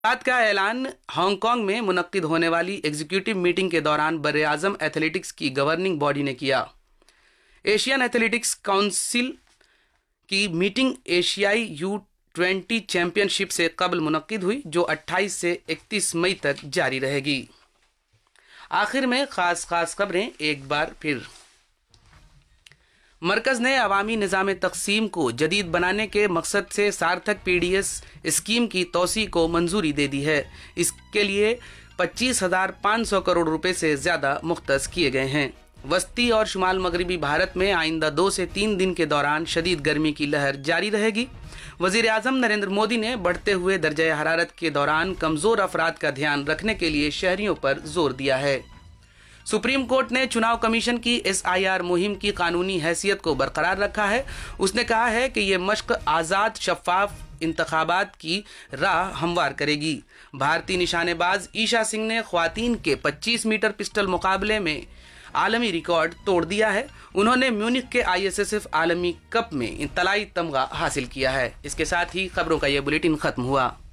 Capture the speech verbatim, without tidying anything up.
बात का ऐलान हांगकांग में मुनक्किद होने वाली एग्जीक्यूटिव मीटिंग के दौरान बर्रे-आज़म एथलेटिक्स की गवर्निंग बॉडी ने किया। एशियन एथलेटिक्स काउंसिल की मीटिंग एशियाई यू ट्वेंटी चैंपियनशिप से कबल मुनक्किद हुई, जो अट्ठाईस से इकतीस मई तक जारी रहेगी। आखिर में खास खास खबरें एक बार फिर। मरकज ने अवामी निज़ाम तकसीम को जदीद बनाने के मकसद से सार्थक पी डी एस स्कीम की तोसी को मंजूरी दे दी है। इसके लिए पच्चीस हजार पाँच सौ करोड़ रुपए से ज्यादा मुख्तस किए गए हैं। वस्ती और शुमाल मगरबी भारत में आइंदा दो से तीन दिन के दौरान शदीद गर्मी की लहर जारी रहेगी। वजीर आजम नरेंद्र मोदी ने बढ़ते हुए दर्जा हरारत के दौरान कमजोर अफराद का ध्यान रखने के लिए शहरियों पर जोर दिया है। सुप्रीम कोर्ट ने चुनाव कमीशन की एस आई आर मुहिम की कानूनी हैसियत को बरकरार रखा है। उसने कहा है कि ये मश्क आज़ाद शफाफ इंतखाबात की राह हमवार करेगी। भारतीय निशानेबाज ईशा सिंह ने ख्वातीन के पच्चीस मीटर पिस्टल मुकाबले में आलमी रिकॉर्ड तोड़ दिया है। उन्होंने म्यूनिख के आई एस एस एफ आलमी कप में तलाई तमगा हासिल किया है। इसके साथ ही खबरों का यह बुलेटिन खत्म हुआ।